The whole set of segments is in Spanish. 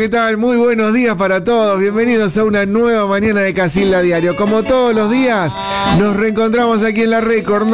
¿qué tal? Muy buenos días para todos. Bienvenidos a una nueva mañana de Casilda Diario. Como todos los días, nos reencontramos aquí en la Record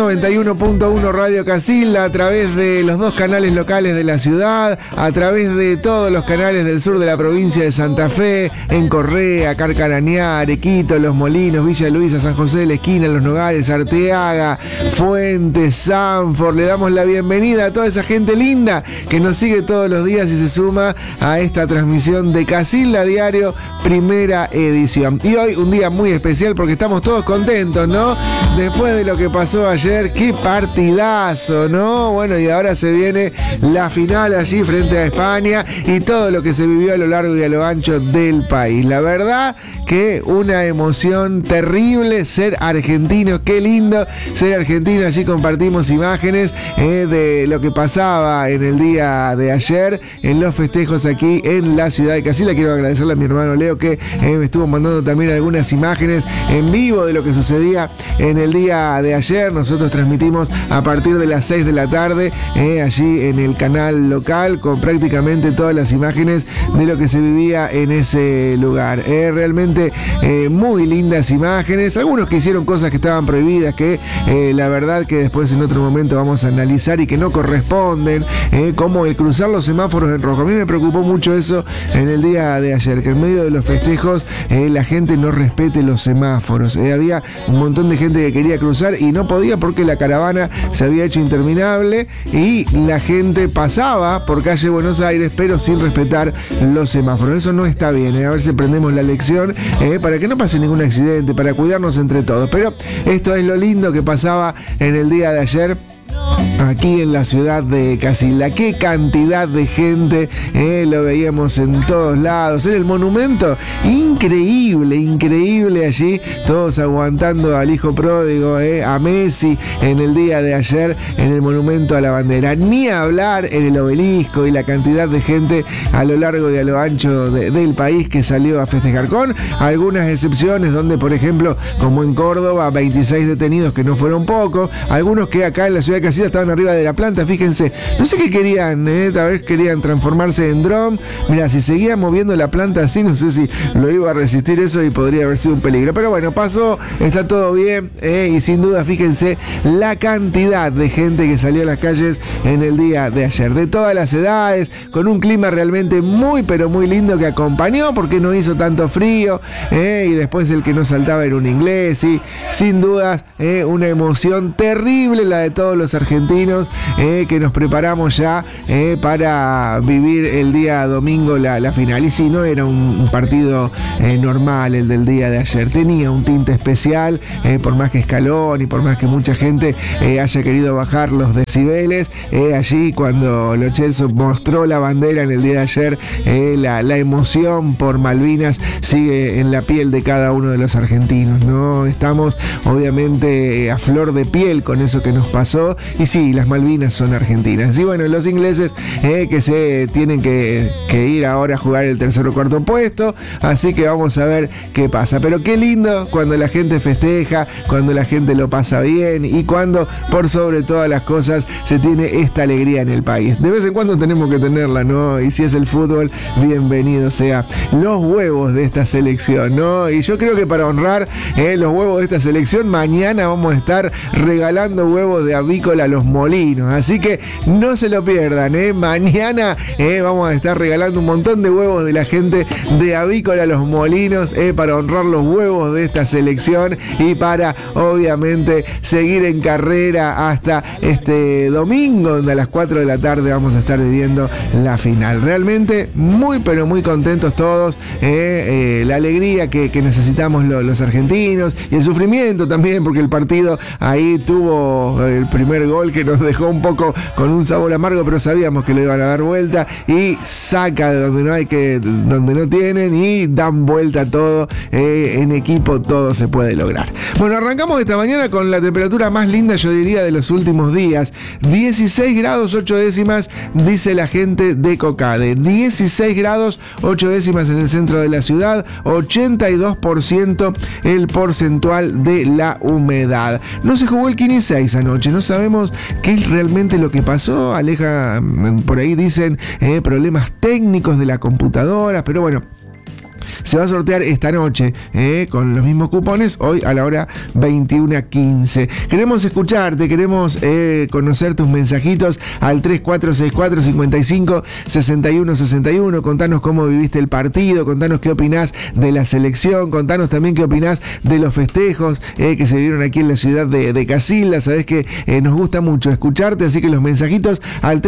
91.1 Radio Casilda, a través de los dos canales locales de la ciudad, a través de todos los canales del sur de la provincia de Santa Fe, en Correa, Carcarañá, Arequito, Los Molinos, Villa Luisa, San José de la Esquina, Los Nogales, Arteaga, Fuentes, Sanford. Le damos la bienvenida a toda esa gente linda que nos sigue todos los días y se suma a esta transmisión de Casilda Diario, primera edición. Y hoy un día muy especial porque estamos todos contentos, ¿no? Después de lo que pasó ayer, qué partidazo, ¿no? Bueno, y ahora se viene la final allí frente a España y todo lo que se vivió a lo largo y a lo ancho del país. La verdad que una emoción terrible ser argentino, qué lindo ser argentino. Allí compartimos imágenes de lo que pasaba en el día de ayer en los festejos aquí en la ciudad de Casilda. Quiero agradecerle a mi hermano Leo que me estuvo mandando también algunas imágenes en vivo de lo que sucedía en el día de ayer. Nosotros transmitimos a partir de las 6 de la tarde allí en el canal local con prácticamente todas las imágenes de lo que se vivía en ese lugar. Realmente muy lindas imágenes, algunos que hicieron cosas que estaban prohibidas, que la verdad que después en otro momento vamos a analizar y que no corresponden, como el cruzar los semáforos en rojo. A mí me preocupó mucho eso en el día de ayer, que en medio de los festejos la gente no respete los semáforos. Había un montón de gente que quería cruzar y no podía porque la caravana se había hecho interminable y la gente pasaba por calle Buenos Aires pero sin respetar los semáforos. Eso no está bien, a ver si aprendemos la lección para que no pase ningún accidente, para cuidarnos entre todos. Pero esto es lo lindo que pasaba en el día de ayer aquí en la ciudad de Casilda. Qué cantidad de gente, lo veíamos en todos lados, en el monumento, increíble allí, todos aguantando al hijo pródigo, a Messi, en el día de ayer en el monumento a la bandera. Ni hablar en el obelisco y la cantidad de gente a lo largo y a lo ancho del país que salió a festejar, con algunas excepciones donde, por ejemplo, como en Córdoba, 26 detenidos, que no fueron pocos, algunos que acá en la ciudad de Casilda estaban arriba de la planta, fíjense, no sé qué querían, tal vez querían transformarse en dron. Mira, si seguía moviendo la planta así, no sé si lo iba a resistir eso y podría haber sido un peligro, pero bueno, pasó, está todo bien, y sin duda, fíjense la cantidad de gente que salió a las calles en el día de ayer, de todas las edades, con un clima realmente muy, pero muy lindo que acompañó, porque no hizo tanto frío, y después el que no saltaba era un inglés, y sin dudas, una emoción terrible la de todos los argentinos, que nos preparamos ya para vivir el día domingo la final. Y si no era un partido normal el del día de ayer, tenía un tinte especial, por más que Scaloni y por más que mucha gente haya querido bajar los decibeles, allí cuando Lo Celso mostró la bandera en el día de ayer, la emoción por Malvinas sigue en la piel de cada uno de los argentinos, ¿no? Estamos obviamente a flor de piel con eso que nos pasó. Y sí, las Malvinas son argentinas. Y bueno, los ingleses que se tienen que ir ahora a jugar el tercer o cuarto puesto. Así que vamos a ver qué pasa. Pero qué lindo cuando la gente festeja, cuando la gente lo pasa bien y cuando, por sobre todas las cosas, se tiene esta alegría en el país. De vez en cuando tenemos que tenerla, ¿no? Y si es el fútbol, bienvenido sea. Los huevos de esta selección, ¿no? Y yo creo que para honrar los huevos de esta selección, mañana vamos a estar regalando huevos de avícola a Los Molinos, así que no se lo pierdan, mañana vamos a estar regalando un montón de huevos de la gente de Avícola Los Molinos, para honrar los huevos de esta selección y para obviamente seguir en carrera hasta este domingo, donde a las 4 de la tarde vamos a estar viviendo la final. Realmente muy pero muy contentos todos, la alegría que necesitamos los argentinos y el sufrimiento también, porque el partido ahí tuvo el primer gol que nos dejó un poco con un sabor amargo, pero sabíamos que lo iban a dar vuelta y saca de donde no hay, que donde no tienen, y dan vuelta todo, en equipo todo se puede lograr. Bueno, arrancamos esta mañana con la temperatura más linda, yo diría, de los últimos días. 16 grados 8 décimas, dice la gente de COCADE. 16 grados 8 décimas en el centro de la ciudad, 82% el porcentual de la humedad. No se jugó el 15 anoche, no sabemos qué es realmente lo que pasó. Aleja, por ahí dicen problemas técnicos de la computadora, pero bueno, se va a sortear esta noche con los mismos cupones, hoy a la hora 21:15. Queremos escucharte, queremos conocer tus mensajitos al 3464-556161. Contanos cómo viviste el partido, contanos qué opinás de la selección, contanos también qué opinás de los festejos que se vieron aquí en la ciudad de Casilda. Sabés que nos gusta mucho escucharte, así que los mensajitos al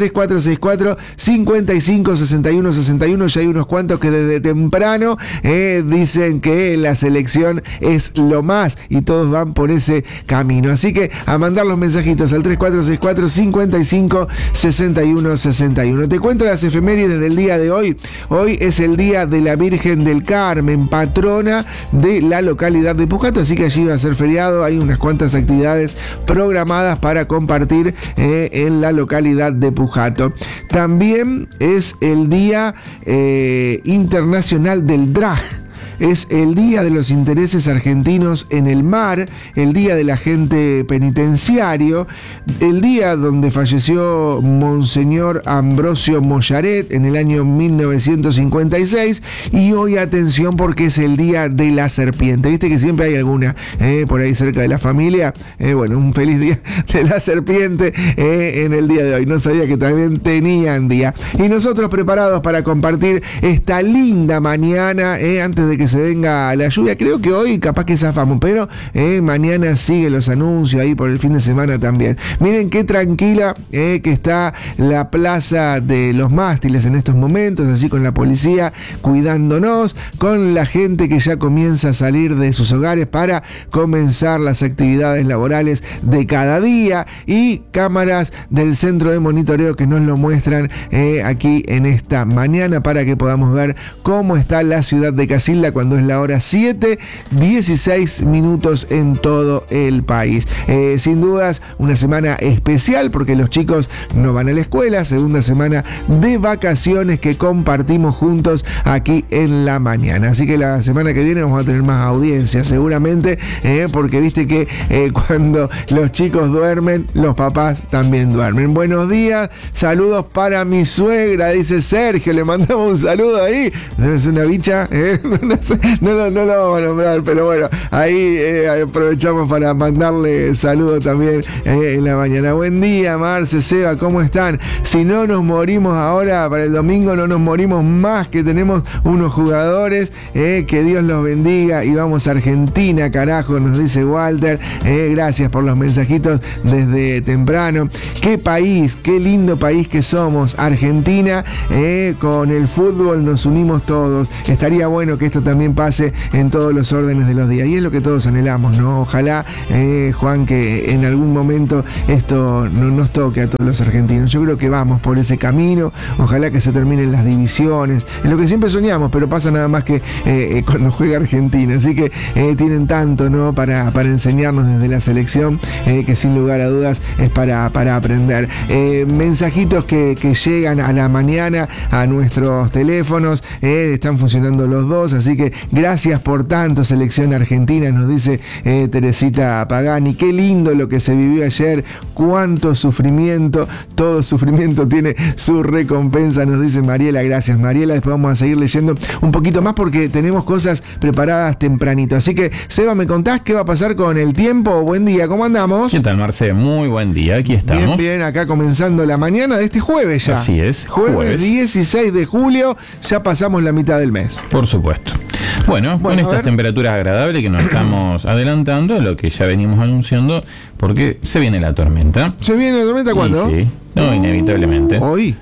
3464-556161. Ya hay unos cuantos que desde temprano dicen que la selección es lo más y todos van por ese camino. Así que a mandar los mensajitos al 3464-556161. Te cuento las efemérides del día de hoy. Hoy es el día de la Virgen del Carmen, patrona de la localidad de Pujato, así que allí va a ser feriado. Hay unas cuantas actividades programadas para compartir en la localidad de Pujato. También es el día internacional del drag. Es el Día de los Intereses Argentinos en el Mar, el Día del Agente Penitenciario, el día donde falleció Monseñor Ambrosio Mollaret en el año 1956, y hoy atención porque es el Día de la Serpiente. Viste que siempre hay alguna por ahí cerca de la familia. Bueno, un feliz Día de la Serpiente en el día de hoy. No sabía que también tenían día. Y nosotros preparados para compartir esta linda mañana, antes de que se venga la lluvia. Creo que hoy capaz que zafamos, pero mañana siguen los anuncios ahí por el fin de semana también. Miren qué tranquila que está la plaza de los mástiles en estos momentos, así con la policía cuidándonos, con la gente que ya comienza a salir de sus hogares para comenzar las actividades laborales de cada día, y cámaras del centro de monitoreo que nos lo muestran aquí en esta mañana para que podamos ver cómo está la ciudad de Casilda cuando es la hora 7:16 en todo el país. Sin dudas, una semana especial porque los chicos no van a la escuela, segunda semana de vacaciones que compartimos juntos aquí en la mañana. Así que la semana que viene vamos a tener más audiencia seguramente, porque viste que cuando los chicos duermen, los papás también duermen. Buenos días, saludos para mi suegra, dice Sergio, le mandamos un saludo ahí. Debe ser una bicha, no lo vamos a nombrar, pero bueno, ahí aprovechamos para mandarle saludos también en la mañana. Buen día, Marce, Seba, ¿cómo están? Si no nos morimos ahora, para el domingo no nos morimos más, que tenemos unos jugadores, que Dios los bendiga, y vamos a Argentina, carajo, nos dice Walter. Gracias por los mensajitos desde temprano. Qué país, qué lindo país que somos, Argentina. Con el fútbol nos unimos todos. Estaría bueno que esto también pase en todos los órdenes de los días, y es lo que todos anhelamos, ¿no? Ojalá, Juan, que en algún momento esto no nos toque a todos los argentinos. Yo creo que vamos por ese camino. Ojalá que se terminen las divisiones, es lo que siempre soñamos, pero pasa nada más que cuando juega Argentina. Así que tienen tanto, ¿no?, para enseñarnos desde la selección, que sin lugar a dudas es para aprender. Mensajitos que llegan a la mañana a nuestros teléfonos, están funcionando los dos, así que gracias por tanto, selección argentina, nos dice Teresita Pagani. Qué lindo lo que se vivió ayer, cuánto sufrimiento, todo sufrimiento tiene su recompensa, nos dice Mariela. Gracias, Mariela. Después vamos a seguir leyendo un poquito más porque tenemos cosas preparadas tempranito. Así que, Seba, ¿me contás qué va a pasar con el tiempo? Buen día, ¿cómo andamos? ¿Qué tal, Marce? Muy buen día, aquí estamos. Bien, bien, acá comenzando la mañana de este jueves ya. Así es, jueves 16 de julio, ya pasamos la mitad del mes. Por supuesto. Bueno, con estas temperaturas agradables que nos estamos adelantando, lo que ya venimos anunciando, porque se viene la tormenta. ¿Se viene la tormenta cuándo? Sí, no, inevitablemente. ¿Hoy?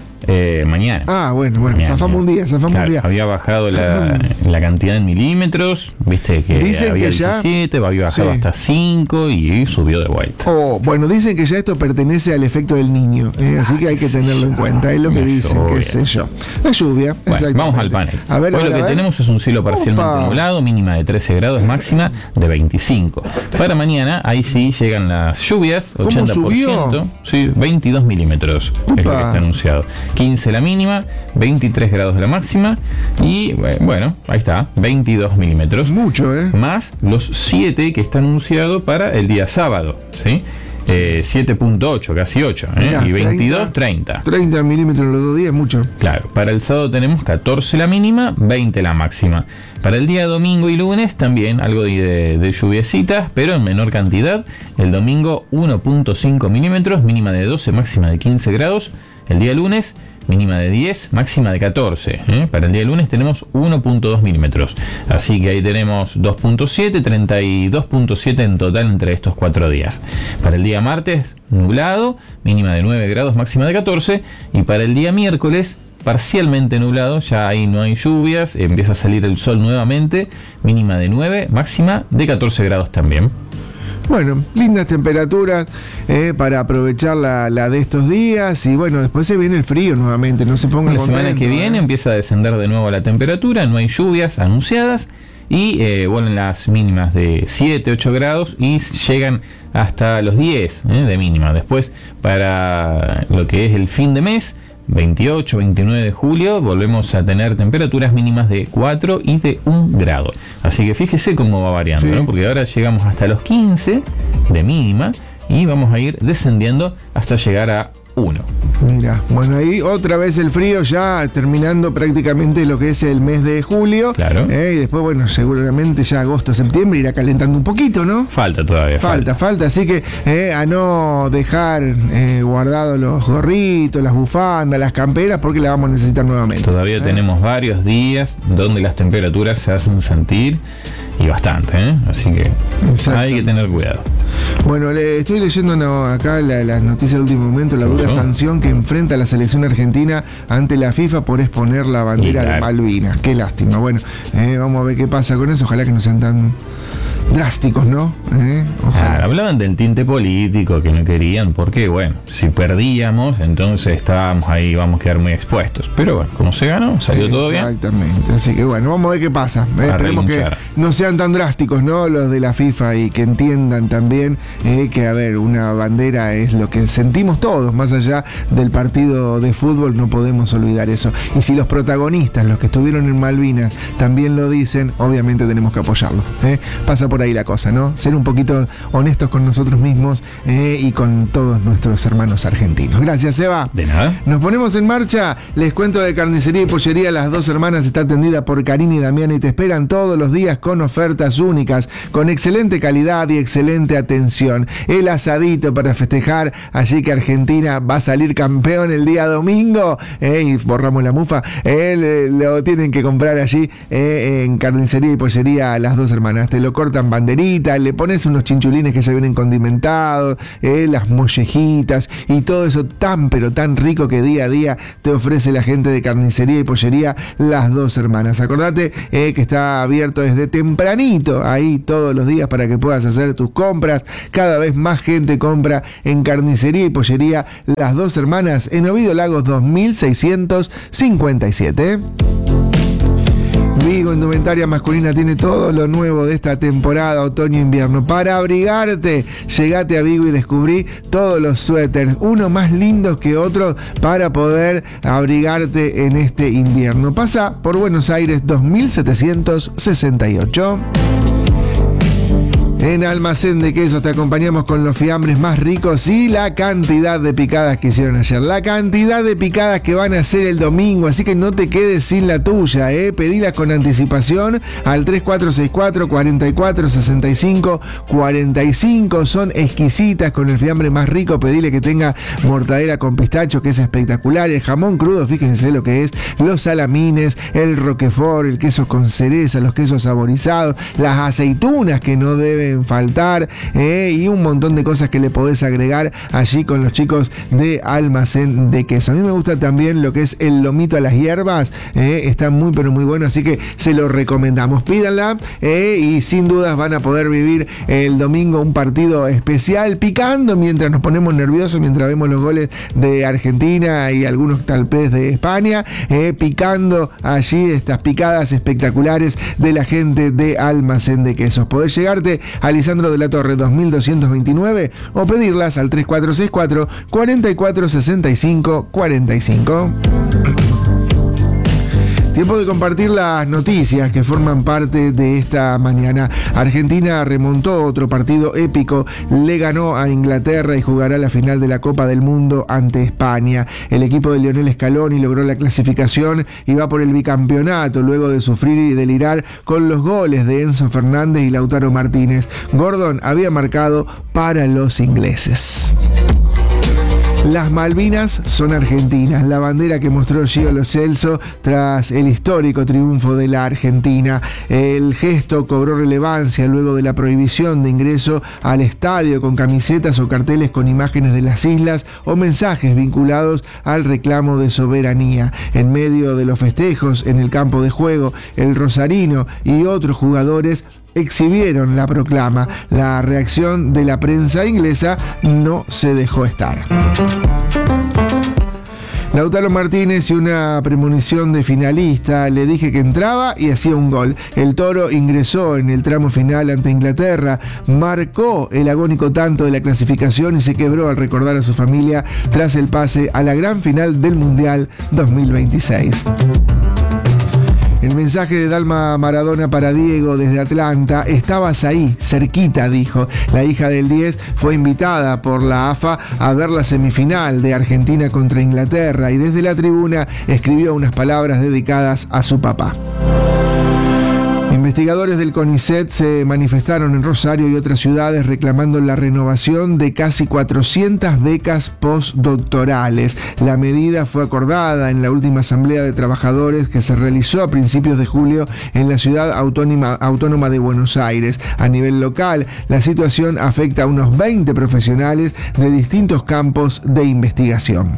Mañana. Ah, bueno, mañana. Zafamos un día. Había bajado la cantidad en milímetros, viste que dicen había que 17, había bajado hasta 5 y subió de vuelta. Bueno, dicen que ya esto pertenece al efecto del niño, así que hay que tenerlo en cuenta, es lo que dicen, qué sé yo. La lluvia. Bueno, vamos al panel. Hoy lo que tenemos es un cielo parcialmente nublado, mínima de 13 grados, máxima de 25. Para mañana, ahí sí llegan las lluvias, 80%. ¿Subió? Sí, 22 milímetros es lo que está anunciado. 15 la mínima, 23 grados la máxima y bueno, ahí está, 22 milímetros. Mucho, Más los 7 que está anunciado para el día sábado, ¿sí? 7.8, casi 8, Mirá, y 22, 30. 30 milímetros los 2 días, mucho. Claro, para el sábado tenemos 14 la mínima, 20 la máxima. Para el día domingo y lunes también algo de lluviecitas, pero en menor cantidad. El domingo 1.5 milímetros, mínima de 12, máxima de 15 grados. El día lunes, mínima de 10, máxima de 14. Para el día lunes tenemos 1.2 milímetros. Así que ahí tenemos 2.7, 32.7 en total entre estos 4 días. Para el día martes, nublado, mínima de 9 grados, máxima de 14. Y para el día miércoles, parcialmente nublado, ya ahí no hay lluvias, empieza a salir el sol nuevamente, mínima de 9, máxima de 14 grados también. Bueno, lindas temperaturas para aprovechar la de estos días. Y bueno, después se viene el frío nuevamente, no se pongan La semana que viene empieza a descender de nuevo la temperatura, no hay lluvias anunciadas y vuelven las mínimas de 7, 8 grados y llegan hasta los 10 de mínima. Después, para lo que es el fin de mes, 28, 29 de julio, volvemos a tener temperaturas mínimas de 4 y de 1 grado. Así que fíjese cómo va variando, sí, ¿no? Porque ahora llegamos hasta los 15 de mínima y vamos a ir descendiendo hasta llegar a 1. Mira, bueno, ahí otra vez el frío, ya terminando prácticamente lo que es el mes de julio. Claro. Y después, bueno, seguramente ya agosto, septiembre irá calentando un poquito, ¿no? Falta todavía. Falta. Así que a no dejar guardados los gorritos, las bufandas, las camperas, porque las vamos a necesitar nuevamente. Todavía tenemos varios días donde las temperaturas se hacen sentir y bastante, así que hay que tener cuidado. Bueno, estoy leyendo acá las noticias del último momento, la dura sanción que enfrenta la selección argentina ante la FIFA por exponer la bandera de Malvinas. Qué lástima. Bueno, vamos a ver qué pasa con eso. Ojalá que no sean tan drásticos, ¿no? Hablaban del tinte político que no querían, porque bueno, si perdíamos, entonces estábamos ahí, vamos a quedar muy expuestos. Pero bueno, como se ganó, salió todo bien. Exactamente. Así que bueno, vamos a ver qué pasa. Esperemos que no sean tan drásticos, ¿no? Los de la FIFA, y que entiendan también que, a ver, una bandera es lo que sentimos todos, más allá del partido de fútbol, no podemos olvidar eso. Y si los protagonistas, los que estuvieron en Malvinas, también lo dicen, obviamente tenemos que apoyarlos. Pasa por ahí la cosa, ¿no? Ser un poquito honestos con nosotros mismos y con todos nuestros hermanos argentinos. Gracias, Seba. De nada. Nos ponemos en marcha. Les cuento de Carnicería y Pollería Las Dos Hermanas está atendida por Karina y Damián y te esperan todos los días con ofertas únicas, con excelente calidad y excelente atención. El asadito para festejar, allí que Argentina va a salir campeón el día domingo, y borramos la mufa, lo tienen que comprar allí en Carnicería y Pollería Las Dos Hermanas. Te lo cortan banderita, le pones unos chinchulines que ya vienen condimentados, las mollejitas y todo eso tan pero tan rico que día a día te ofrece la gente de Carnicería y Pollería Las Dos Hermanas. Acordate que está abierto desde tempranito ahí todos los días para que puedas hacer tus compras. Cada vez más gente compra en Carnicería y Pollería Las Dos Hermanas en Ovidio Lagos 2657. Vigo Indumentaria Masculina tiene todo lo nuevo de esta temporada otoño-invierno. Para abrigarte, llegate a Vigo y descubrí todos los suéteres, uno más lindo que otro, para poder abrigarte en este invierno. Pasa por Buenos Aires 2768. En Almacén de Quesos te acompañamos con los fiambres más ricos y la cantidad de picadas que hicieron ayer. La cantidad de picadas que van a hacer el domingo, así que no te quedes sin la tuya, Pedilas con anticipación al 3464 44 65 45. Son exquisitas con el fiambre más rico. Pedile que tenga mortadela con pistacho, que es espectacular. El jamón crudo, fíjense lo que es. Los salamines, el roquefort, el queso con cereza, los quesos saborizados, las aceitunas que no deben faltar, y un montón de cosas que le podés agregar allí con los chicos de Almacén de Queso. A mí me gusta también lo que es el lomito a las hierbas, está muy pero muy bueno, así que se lo recomendamos. Pídanla, y sin dudas van a poder vivir el domingo un partido especial, picando mientras nos ponemos nerviosos, mientras vemos los goles de Argentina y algunos tal vez de España, picando allí estas picadas espectaculares de la gente de Almacén de Quesos. Podés llegarte a Lisandro de la Torre 2229 o pedirlas al 3464 44 65 45. Tiempo de compartir las noticias que forman parte de esta mañana. Argentina remontó otro partido épico, le ganó a Inglaterra y jugará la final de la Copa del Mundo ante España. El equipo de Lionel Scaloni logró la clasificación y va por el bicampeonato luego de sufrir y delirar con los goles de Enzo Fernández y Lautaro Martínez. Gordon había marcado para los ingleses. Las Malvinas son argentinas, la bandera que mostró Gio Lo Celso tras el histórico triunfo de la Argentina. El gesto cobró relevancia luego de la prohibición de ingreso al estadio con camisetas o carteles con imágenes de las islas o mensajes vinculados al reclamo de soberanía. En medio de los festejos en el campo de juego, el rosarino y otros jugadores exhibieron la proclama. La reacción de la prensa inglesa no se dejó estar. Lautaro Martínez y una premonición de finalista. Le dije que entraba y hacía un gol. El Toro ingresó en el tramo final ante Inglaterra, marcó el agónico tanto de la clasificación y se quebró al recordar a su familia tras el pase a la gran final del Mundial 2026. El mensaje de Dalma Maradona para Diego desde Atlanta: estabas ahí, cerquita, dijo. La hija del 10 fue invitada por la AFA a ver la semifinal de Argentina contra Inglaterra y desde la tribuna escribió unas palabras dedicadas a su papá. Investigadores del CONICET se manifestaron en Rosario y otras ciudades reclamando la renovación de casi 400 becas postdoctorales. La medida fue acordada en la última asamblea de trabajadores que se realizó a principios de julio en la ciudad autónoma de Buenos Aires. A nivel local, la situación afecta a unos 20 profesionales de distintos campos de investigación.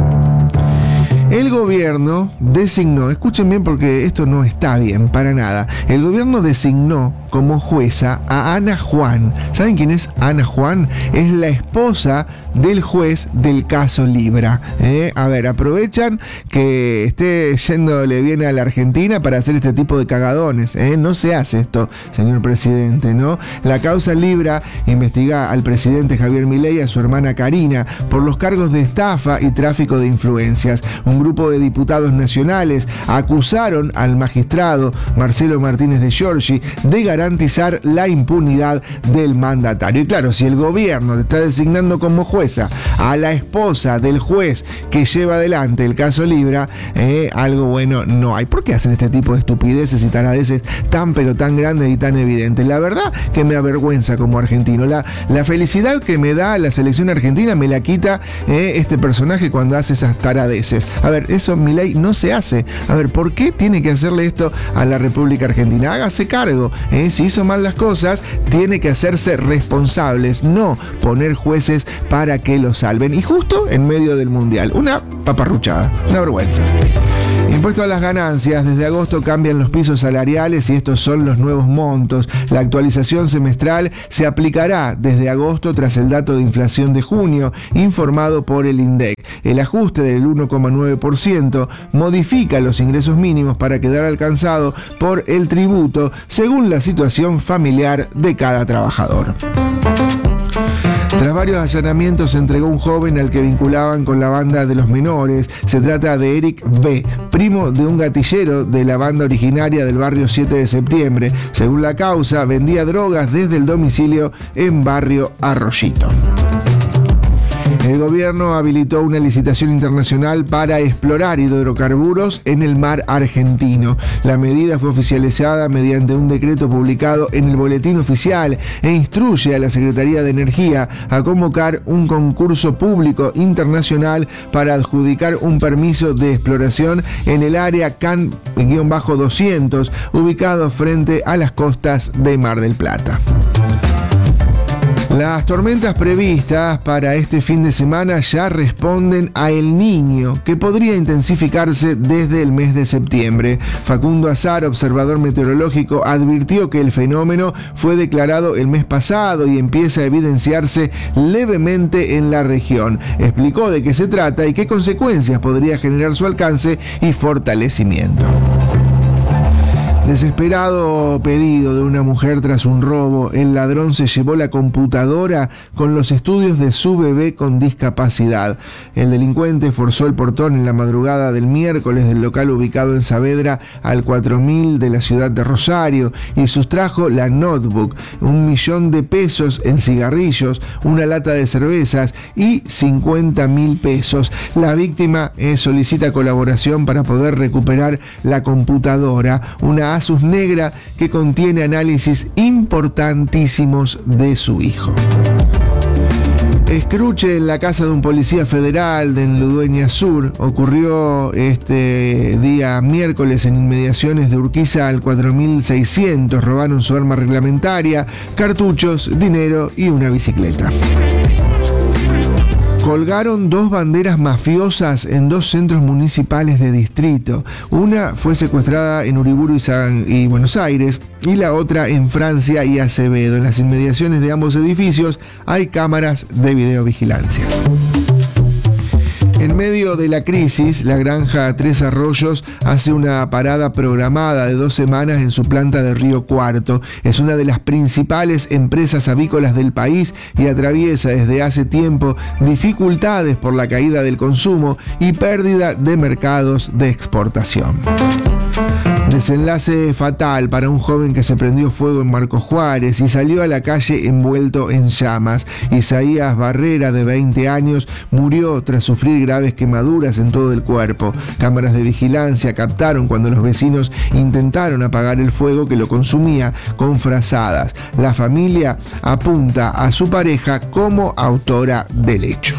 El gobierno designó, escuchen bien porque esto no está bien para nada, el gobierno designó como jueza a Ana Juan. ¿Saben quién es Ana Juan? Es la esposa del juez del caso Libra. A ver, aprovechan que esté yéndole bien a la Argentina para hacer este tipo de cagadones. No se hace esto, señor presidente, ¿no? La causa Libra investiga al presidente Javier Milei y a su hermana Karina por los cargos de estafa y tráfico de influencias. Un grupo de diputados nacionales acusaron al magistrado Marcelo Martínez de Giorgi de garantizar la impunidad del mandatario. Y claro, si el gobierno está designando como jueza a la esposa del juez que lleva adelante el caso Libra, algo bueno no hay. ¿Por qué hacen este tipo de estupideces y taradeces tan pero tan grandes y tan evidentes? La verdad que me avergüenza como argentino. La felicidad que me da la selección argentina me la quita este personaje cuando hace esas taradeces. A ver, eso en Milei no se hace. A ver, ¿por qué tiene que hacerle esto a la República Argentina? Hágase cargo. Si hizo mal las cosas, tiene que hacerse responsables, no poner jueces para que lo salven. Y justo en medio del Mundial. Una paparruchada, una vergüenza. Impuesto a las ganancias. Desde agosto cambian los pisos salariales y estos son los nuevos montos. La actualización semestral se aplicará desde agosto tras el dato de inflación de junio, informado por el INDEC. El ajuste del 1,9% modifica los ingresos mínimos para quedar alcanzado por el tributo según la situación familiar de cada trabajador. Tras varios allanamientos se entregó un joven al que vinculaban con la banda de los menores. Se trata de Eric B., primo de un gatillero de la banda originaria del barrio 7 de septiembre. Según la causa, vendía drogas desde el domicilio en barrio Arroyito. El gobierno habilitó una licitación internacional para explorar hidrocarburos en el mar argentino. La medida fue oficializada mediante un decreto publicado en el Boletín Oficial e instruye a la Secretaría de Energía a convocar un concurso público internacional para adjudicar un permiso de exploración en el área CAN-200, ubicado frente a las costas de Mar del Plata. Las tormentas previstas para este fin de semana ya responden a El Niño, que podría intensificarse desde el mes de septiembre. Facundo Azar, observador meteorológico, advirtió que el fenómeno fue declarado el mes pasado y empieza a evidenciarse levemente en la región. Explicó de qué se trata y qué consecuencias podría generar su alcance y fortalecimiento. Desesperado pedido de una mujer tras un robo, el ladrón se llevó la computadora con los estudios de su bebé con discapacidad. El delincuente forzó el portón en la madrugada del miércoles del local ubicado en Saavedra al 4000 de la ciudad de Rosario y sustrajo la notebook, 1.000.000 de pesos en cigarrillos, una lata de cervezas y 50.000 pesos. La víctima solicita colaboración para poder recuperar la computadora, una Asus negra que contiene análisis importantísimos de su hijo. Escruche en la casa de un policía federal en Ludueña Sur ocurrió este día miércoles en inmediaciones de Urquiza al 4600. Robaron su arma reglamentaria, cartuchos, dinero y una bicicleta. Colgaron 2 banderas mafiosas en 2 centros municipales de distrito. Una fue secuestrada en Uriburu y Buenos Aires y la otra en Francia y Acevedo. En las inmediaciones de ambos edificios hay cámaras de videovigilancia. En medio de la crisis, la granja Tres Arroyos hace una parada programada de 2 semanas en su planta de Río Cuarto. Es una de las principales empresas avícolas del país y atraviesa desde hace tiempo dificultades por la caída del consumo y pérdida de mercados de exportación. Desenlace fatal para un joven que se prendió fuego en Marcos Juárez y salió a la calle envuelto en llamas. Isaías Barrera, de 20 años, murió tras sufrir graves quemaduras en todo el cuerpo. Cámaras de vigilancia captaron cuando los vecinos intentaron apagar el fuego que lo consumía con frazadas. La familia apunta a su pareja como autora del hecho.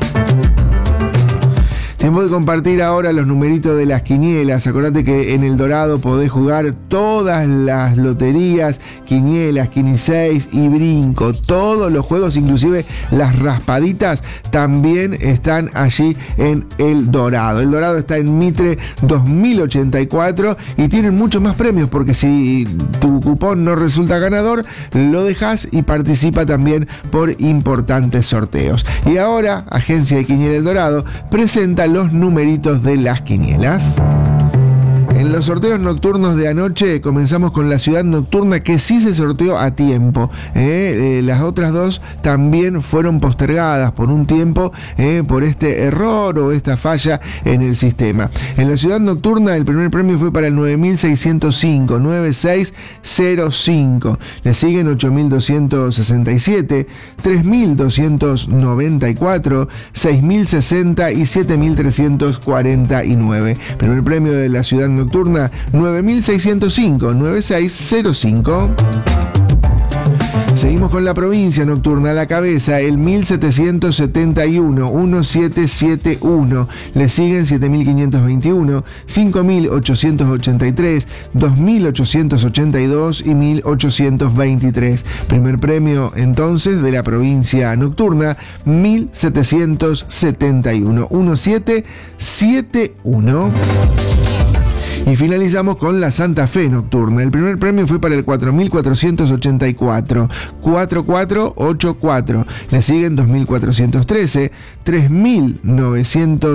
Tiempo de compartir ahora los numeritos de las quinielas. Acordate que en El Dorado podés jugar todas las loterías, quinielas, quiniseis y brinco. Todos los juegos, inclusive las raspaditas, también están allí en El Dorado. El Dorado está en Mitre 2084 y tienen muchos más premios porque si tu cupón no resulta ganador, lo dejas y participa también por importantes sorteos. Y ahora, Agencia de Quiniela El Dorado presenta los numeritos de las quinielas. En los sorteos nocturnos de anoche comenzamos con la ciudad nocturna que sí se sorteó a tiempo. Las otras 2 también fueron postergadas por un tiempo por este error o esta falla en el sistema. En la ciudad nocturna el primer premio fue para el 9605, 9605. Le siguen 8267, 3294, 6060 y 7349. Primer premio de la ciudad nocturna 9605, 9605. Seguimos con la provincia nocturna a la cabeza, el 1771, 1771. Le siguen 7521, 5883, 2882 y 1823. Primer premio entonces de la provincia nocturna, 1771, 1771. Y finalizamos con la Santa Fe nocturna. El primer premio fue para el 4484, 4484. Le siguen 2413, 3900.